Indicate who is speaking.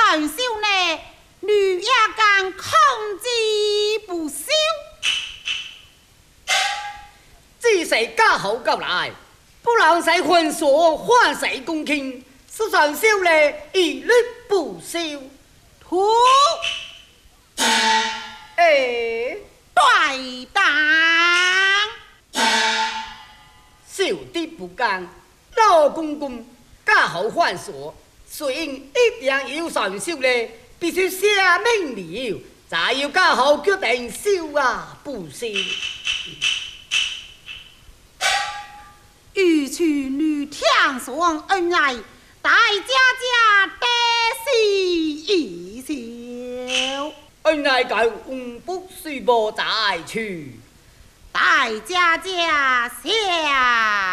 Speaker 1: 传授呢，女也敢控制不休。
Speaker 2: 只是家好告来，不让谁混所换谁公卿，是传授呢一律不收。
Speaker 1: 徒
Speaker 2: 哎，
Speaker 1: 对当。
Speaker 2: 小弟不敢，老公公家好换所，虽然一定要传授呢，必须写明了，才要家好决定收啊不收。
Speaker 1: 与处女天上恩爱，大家家得喜一笑。
Speaker 2: 恩爱旧不须不在处。
Speaker 1: 大家家下。